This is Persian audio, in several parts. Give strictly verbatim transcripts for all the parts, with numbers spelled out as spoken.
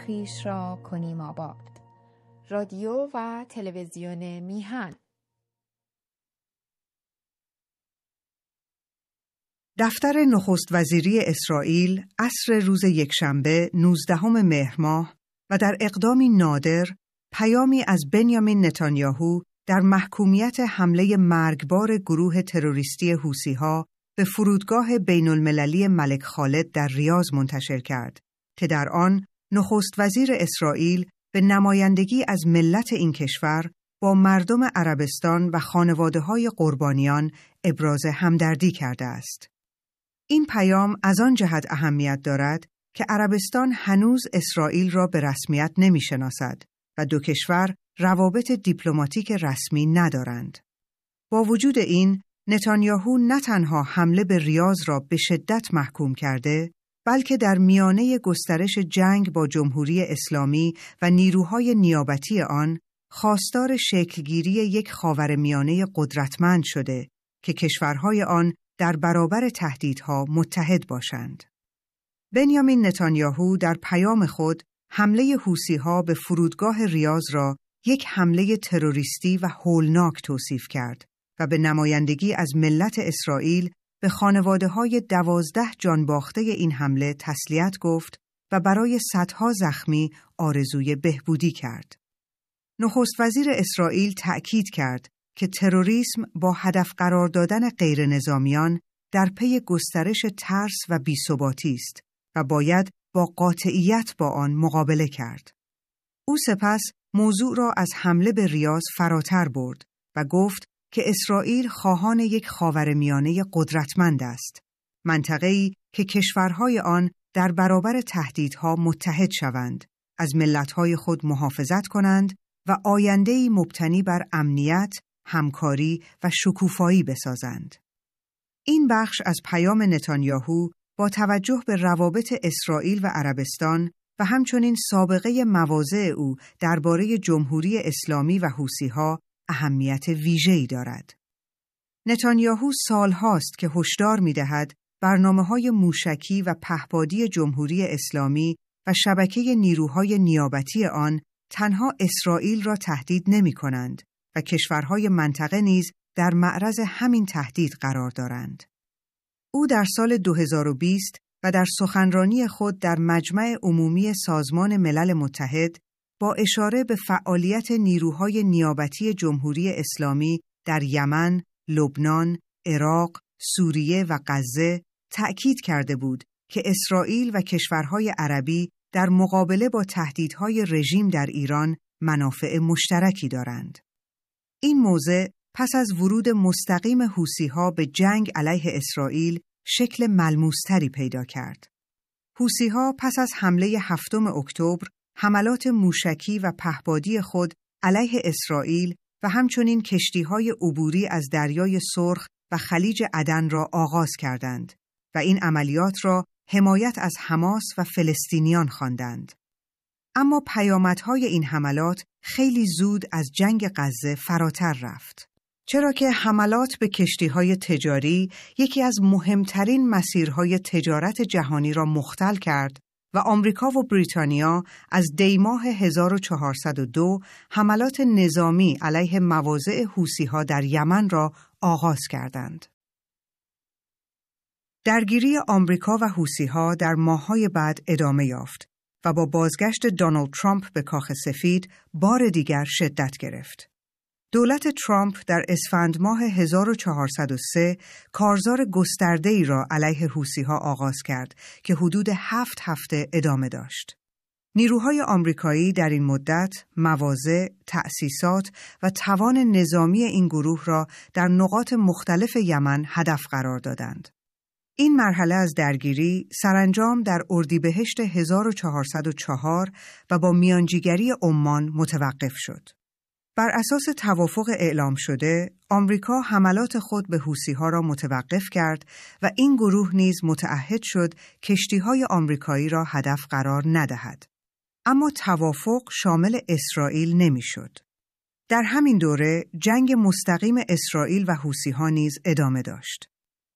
خیش را کنیم آباد. رادیو و تلویزیون میهن. دفتر نخست وزیری اسرائیل عصر روز یکشنبه نوزدهم مهر ماه و در اقدامی نادر پیامی از بنیامین نتانیاهو در محکومیت حمله مرگبار گروه تروریستی حوثی‌ها به فرودگاه بین المللی ملک خالد در ریاض منتشر کرد که در آن نخست وزیر اسرائیل به نمایندگی از ملت این کشور با مردم عربستان و خانواده‌های قربانیان ابراز همدردی کرده است. این پیام از آن جهت اهمیت دارد که عربستان هنوز اسرائیل را به رسمیت نمی‌شناسد و دو کشور روابط دیپلماتیک رسمی ندارند. با وجود این، نتانیاهو نه تنها حمله به ریاض را به شدت محکوم کرده، بلکه در میانه گسترش جنگ با جمهوری اسلامی و نیروهای نیابتی آن، خواستار شکلگیری یک خاورمیانه قدرتمند شده که کشورهای آن در برابر تهدیدها متحد باشند. بنیامین نتانیاهو در پیام خود حمله حوثی‌ها به فرودگاه ریاض را یک حمله تروریستی و هولناک توصیف کرد و به نمایندگی از ملت اسرائیل به خانواده‌های دوازده جانباخته این حمله تسلیت گفت و برای صدها زخمی آرزوی بهبودی کرد. نخست وزیر اسرائیل تأکید کرد که تروریسم با هدف قرار دادن غیر نظامیان در پی گسترش ترس و بی‌ثباتی است و باید با قاطعیت با آن مقابله کرد. او سپس موضوع را از حمله به ریاض فراتر برد و گفت که اسرائیل خواهان یک خاورمیانه قدرتمند است، منطقه‌ای که کشورهای آن در برابر تهدیدها متحد شوند، از ملت‌های خود محافظت کنند و آینده‌ای مبتنی بر امنیت، همکاری و شکوفایی بسازند. این بخش از پیام نتانیاهو با توجه به روابط اسرائیل و عربستان و همچنین سابقه مواضع او درباره جمهوری اسلامی و حوثی‌ها اهمیت ویژه‌ای دارد. نتانیاهو سالهاست که هشدار می‌دهد برنامه‌های موشکی و پهپادی جمهوری اسلامی و شبکه نیروهای نیابتی آن تنها اسرائیل را تهدید نمی‌کنند و کشورهای منطقه نیز در معرض همین تهدید قرار دارند. او در سال دو هزار و بیست و در سخنرانی خود در مجمع عمومی سازمان ملل متحد با اشاره به فعالیت نیروهای نیابتی جمهوری اسلامی در یمن، لبنان، عراق، سوریه و غزه تأکید کرده بود که اسرائیل و کشورهای عربی در مقابله با تهدیدهای رژیم در ایران منافع مشترکی دارند. این موضع پس از ورود مستقیم حوثی‌ها به جنگ علیه اسرائیل شکل ملموس‌تری پیدا کرد. حوثی‌ها پس از حمله هفتم اکتبر حملات موشکی و پهپادی خود علیه اسرائیل و همچنین کشتی‌های عبوری از دریای سرخ و خلیج عدن را آغاز کردند و این عملیات را حمایت از حماس و فلسطینیان خواندند. اما پیامدهای این حملات خیلی زود از جنگ غزه فراتر رفت. چرا که حملات به کشتی‌های تجاری یکی از مهمترین مسیرهای تجارت جهانی را مختل کرد و آمریکا و بریتانیا از دی ماه هزار و چهارصد و دو حملات نظامی علیه مواضع حوثی‌ها در یمن را آغاز کردند. درگیری آمریکا و حوثی‌ها در ماه‌های بعد ادامه یافت و با بازگشت دونالد ترامپ به کاخ سفید بار دیگر شدت گرفت. دولت ترامپ در اسفند ماه هزار و چهارصد و سه کارزار گسترده‌ای را علیه حوثی‌ها آغاز کرد که حدود هفت هفته ادامه داشت. نیروهای آمریکایی در این مدت مواضع، تأسیسات و توان نظامی این گروه را در نقاط مختلف یمن هدف قرار دادند. این مرحله از درگیری سرانجام در اردیبهشت هزار و چهارصد و چهار و با میانجیگری عمان متوقف شد. بر اساس توافق اعلام شده، آمریکا حملات خود به حوثی‌ها را متوقف کرد و این گروه نیز متعهد شد کشتی‌های آمریکایی را هدف قرار ندهد. اما توافق شامل اسرائیل نمی‌شد. در همین دوره جنگ مستقیم اسرائیل و حوثی‌ها نیز ادامه داشت.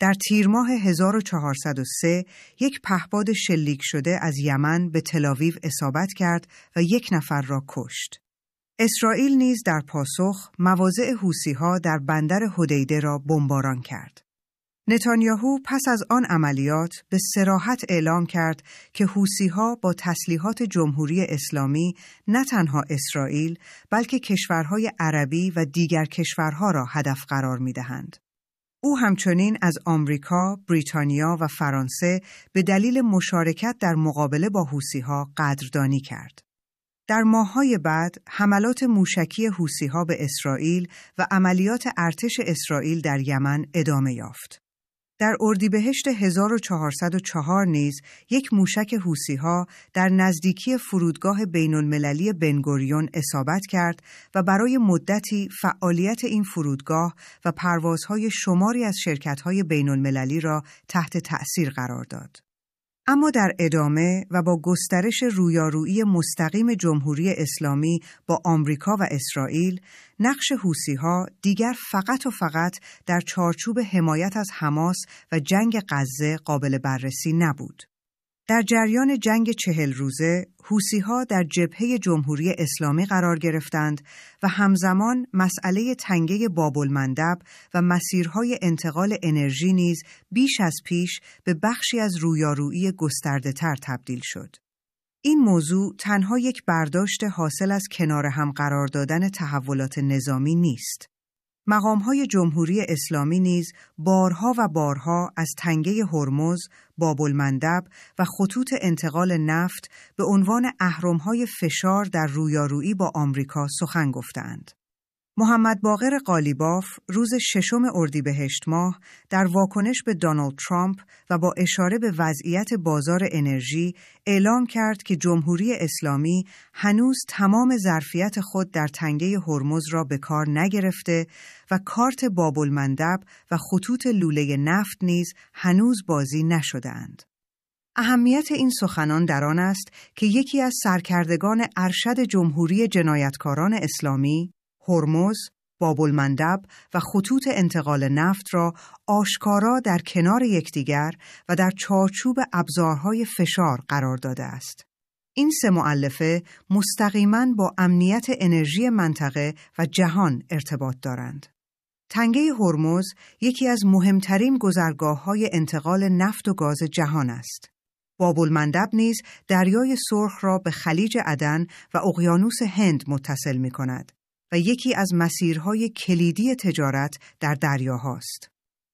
در تیر ماه هزار و چهارصد و سه یک پهپاد شلیک شده از یمن به تل‌آویو اصابت کرد و یک نفر را کشت. اسرائیل نیز در پاسخ مواضع حوثی‌ها در بندر حدیده را بمباران کرد. نتانیاهو پس از آن عملیات به صراحت اعلام کرد که حوثی‌ها با تسلیحات جمهوری اسلامی نه تنها اسرائیل بلکه کشورهای عربی و دیگر کشورها را هدف قرار می‌دهند. او همچنین از آمریکا، بریتانیا و فرانسه به دلیل مشارکت در مقابله با حوثی‌ها قدردانی کرد. در ماه‌های بعد حملات موشکی حوثی‌ها به اسرائیل و عملیات ارتش اسرائیل در یمن ادامه یافت. در اردیبهشت هزار و چهارصد و چهار نیز یک موشک حوثی‌ها در نزدیکی فرودگاه بین‌المللی بن‌گوریون اصابت کرد و برای مدتی فعالیت این فرودگاه و پروازهای شماری از شرکت‌های بین‌المللی را تحت تأثیر قرار داد. اما در ادامه و با گسترش رویارویی مستقیم جمهوری اسلامی با آمریکا و اسرائیل، نقش حوثی‌ها دیگر فقط و فقط در چارچوب حمایت از حماس و جنگ غزه قابل بررسی نبود. در جریان جنگ چهل روزه، حوثی‌ها در جبهه جمهوری اسلامی قرار گرفتند و همزمان مسئله تنگه باب‌المندب و مسیرهای انتقال انرژی نیز بیش از پیش به بخشی از رویارویی گسترده‌تر تبدیل شد. این موضوع تنها یک برداشت حاصل از کنار هم قرار دادن تحولات نظامی نیست. مقام‌های جمهوری اسلامی نیز بارها و بارها از تنگه هرمز، باب‌المندب و خطوط انتقال نفت به عنوان اهرم‌های فشار در رویارویی با آمریکا سخن گفتند. محمد باقر قالیباف روز ششم اردیبهشت ماه در واکنش به دونالد ترامپ و با اشاره به وضعیت بازار انرژی اعلام کرد که جمهوری اسلامی هنوز تمام ظرفیت خود در تنگه هرمز را به کار نگرفته و کارت باب‌المندب و خطوط لوله نفت نیز هنوز بازی نشده‌اند. اهمیت این سخنان در آن است که یکی از سرکردگان ارشد جمهوری جنایتکاران اسلامی هرمز، باب‌المندب و خطوط انتقال نفت را آشکارا در کنار یکدیگر و در چارچوب ابزارهای فشار قرار داده است. این سه مؤلفه مستقیماً با امنیت انرژی منطقه و جهان ارتباط دارند. تنگه هرمز یکی از مهمترین گذرگاه‌های انتقال نفت و گاز جهان است. باب‌المندب نیز دریای سرخ را به خلیج عدن و اقیانوس هند متصل می‌کند و یکی از مسیرهای کلیدی تجارت در دریاهاست.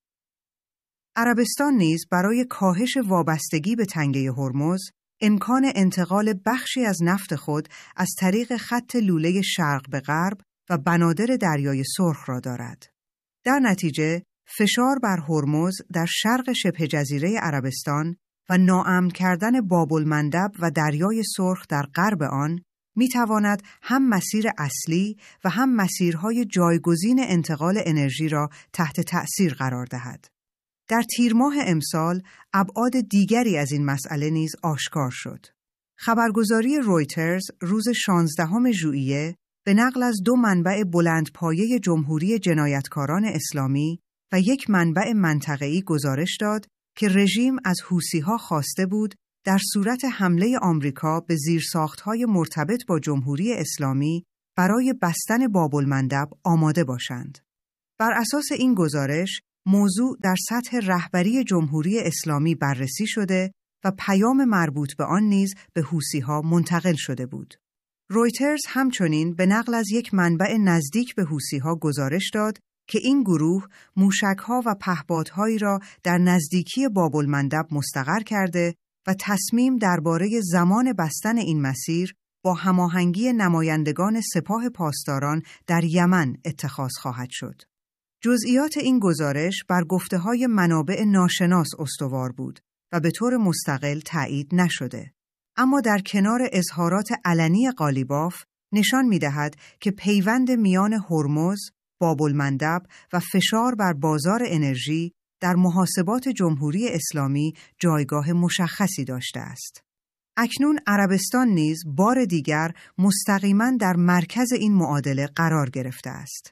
عربستان نیز برای کاهش وابستگی به تنگه هرمز امکان انتقال بخشی از نفت خود از طریق خط لوله شرق به غرب و بنادر دریای سرخ را دارد. در نتیجه فشار بر هرمز در شرق شبه جزیره عربستان و ناامن کردن باب‌المندب و دریای سرخ در غرب آن می تواند هم مسیر اصلی و هم مسیرهای جایگزین انتقال انرژی را تحت تأثیر قرار دهد. در تیر ماه امسال ابعاد دیگری از این مسئله نیز آشکار شد. خبرگزاری رویترز روز شانزدهم ژوئیه به نقل از دو منبع بلندپایه جمهوری جنایتکاران اسلامی و یک منبع منطقه‌ای گزارش داد که رژیم از حوثی‌ها خواسته بود در صورت حمله آمریکا به زیرساخت‌های مرتبط با جمهوری اسلامی برای بستن باب‌المندب آماده باشند. بر اساس این گزارش، موضوع در سطح رهبری جمهوری اسلامی بررسی شده و پیام مربوط به آن نیز به حوثی‌ها منتقل شده بود. رویترز همچنین به نقل از یک منبع نزدیک به حوثی‌ها گزارش داد که این گروه موشک‌ها و پهپادهایی را در نزدیکی باب‌المندب مستقر کرده و تصمیم درباره زمان بستن این مسیر با هماهنگی نمایندگان سپاه پاسداران در یمن اتخاذ خواهد شد. جزئیات این گزارش بر گفته‌های منابع ناشناس استوار بود و به طور مستقل تایید نشده. اما در کنار اظهارات علنی قالیباف نشان می‌دهد که پیوند میان هرمز، باب‌المندب و فشار بر بازار انرژی در محاسبات جمهوری اسلامی جایگاه مشخصی داشته است. اکنون عربستان نیز بار دیگر مستقیما در مرکز این معادله قرار گرفته است.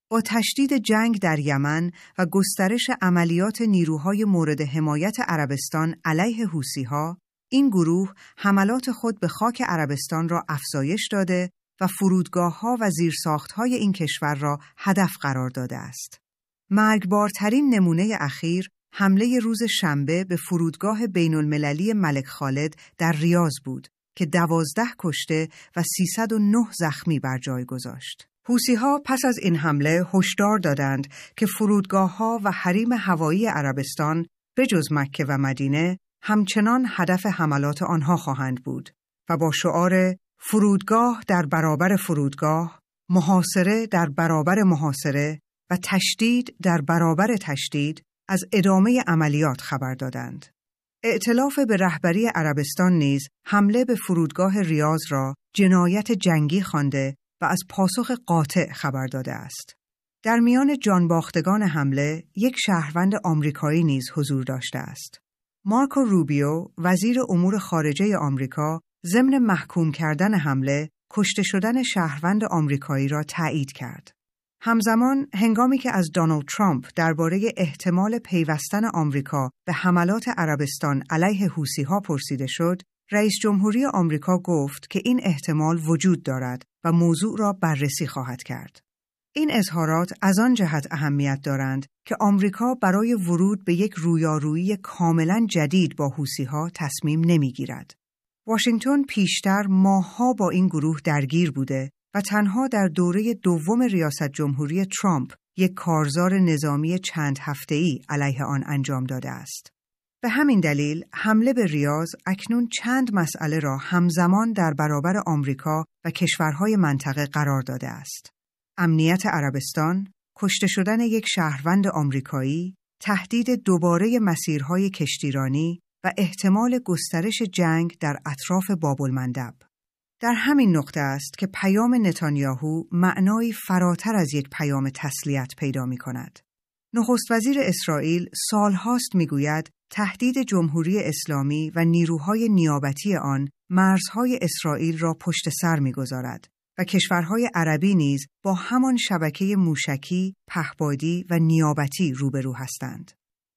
با تشدید جنگ در یمن و گسترش عملیات نیروهای مورد حمایت عربستان علیه حوثی‌ها، این گروه حملات خود به خاک عربستان را افزایش داده و فرودگاه‌ها و زیرساخت‌های این کشور را هدف قرار داده است. مرگبارترین نمونه اخیر حمله روز شنبه به فرودگاه بین‌المللی ملک خالد در ریاض بود که دوازده کشته و سیصد و نه زخمی بر جای گذاشت. حوثی‌ها پس از این حمله هشدار دادند که فرودگاه‌ها و حریم هوایی عربستان به جز مکه و مدینه همچنان هدف حملات آنها خواهند بود و با شعار فرودگاه در برابر فرودگاه، محاصره در برابر محاصره و تشدید در برابر تشدید از ادامه عملیات خبر دادند. ائتلاف به رهبری عربستان نیز حمله به فرودگاه ریاض را جنایت جنگی خوانده و از پاسخ قاطع خبر داده است. در میان جانباختگان حمله یک شهروند آمریکایی نیز حضور داشته است. مارکو روبیو، وزیر امور خارجه آمریکا، ضمن محکوم کردن حمله، کشته شدن شهروند آمریکایی را تایید کرد. همزمان هنگامی که از دونالد ترامپ درباره احتمال پیوستن آمریکا به حملات عربستان علیه حوثی‌ها پرسیده شد، رئیس جمهوری آمریکا گفت که این احتمال وجود دارد و موضوع را بررسی خواهد کرد. این اظهارات از آن جهت اهمیت دارند که آمریکا برای ورود به یک رویارویی کاملاً جدید با حوثی‌ها تصمیم نمی‌گیرد. واشنگتن پیشتر ماه‌ها با این گروه درگیر بوده و تنها در دوره دوم ریاست جمهوری ترامپ یک کارزار نظامی چند هفته‌ای علیه آن انجام داده است. به همین دلیل حمله به ریاض اکنون چند مسئله را همزمان در برابر آمریکا و کشورهای منطقه قرار داده است. امنیت عربستان، کشته شدن یک شهروند آمریکایی، تهدید دوباره مسیرهای کشتیرانی و احتمال گسترش جنگ در اطراف باب‌المندب. در همین نقطه است که پیام نتانیاهو معنایی فراتر از یک پیام تسلیت پیدا می کند. نخست وزیر اسرائیل سالهاست می گوید تهدید جمهوری اسلامی و نیروهای نیابتی آن مرزهای اسرائیل را پشت سر می گذارد و کشورهای عربی نیز با همان شبکه موشکی، پهپادی و نیابتی روبرو هستند.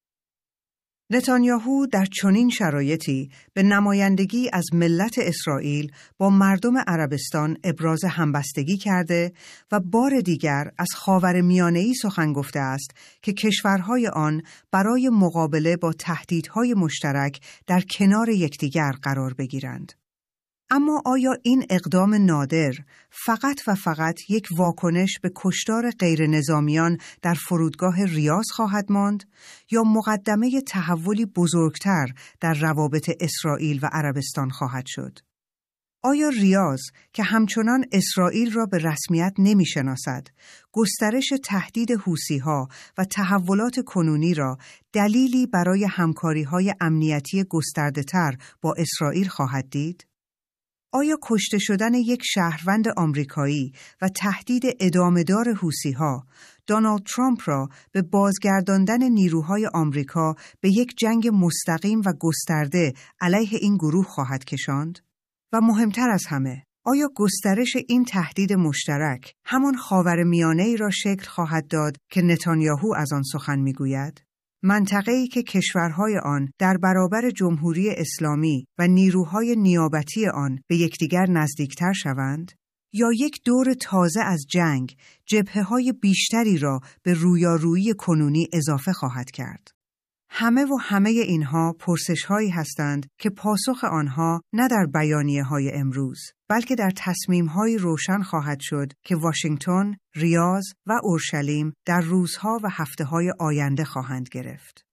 نتانیاهو در چنین شرایطی به نمایندگی از ملت اسرائیل با مردم عربستان ابراز همبستگی کرده و بار دیگر از خاورمیانه‌ای سخن گفته است که کشورهای آن برای مقابله با تهدیدهای مشترک در کنار یکدیگر قرار بگیرند. اما آیا این اقدام نادر فقط و فقط یک واکنش به کشتار غیر نظامیان در فرودگاه ریاض خواهد ماند یا مقدمه تحولی بزرگتر در روابط اسرائیل و عربستان خواهد شد؟ آیا ریاض که همچنان اسرائیل را به رسمیت نمی‌شناسد، گسترش تهدید حوثی‌ها و تحولات کنونی را دلیلی برای همکاری‌های امنیتی گسترده‌تر با اسرائیل خواهد دید؟ آیا کشته شدن یک شهروند آمریکایی و تهدید ادامه‌دار حوثی‌ها دونالد ترامپ را به بازگرداندن نیروهای آمریکا به یک جنگ مستقیم و گسترده علیه این گروه خواهد کشاند؟ و مهمتر از همه، آیا گسترش این تهدید مشترک همان خاورمیانه‌ای را شکل خواهد داد که نتانیاهو از آن سخن می‌گوید؟ منطقه‌ای که کشورهای آن در برابر جمهوری اسلامی و نیروهای نیابتی آن به یکدیگر نزدیکتر شوند؟ یا یک دور تازه از جنگ جبهه‌های بیشتری را به رویارویی کنونی اضافه خواهد کرد؟ همه و همه اینها پرسش‌هایی هستند که پاسخ آنها نه در بیانیه‌های امروز، بلکه در تصمیم‌هایی روشن خواهد شد که واشنگتن، ریاض و اورشلیم در روزها و هفته‌های آینده خواهند گرفت.